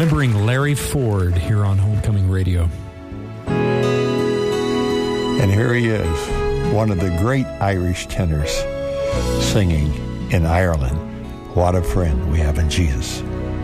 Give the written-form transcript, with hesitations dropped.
remembering Larry Ford here on Homecoming Radio. And here he is, one of the great Irish tenors, singing in Ireland. What a friend we have in Jesus.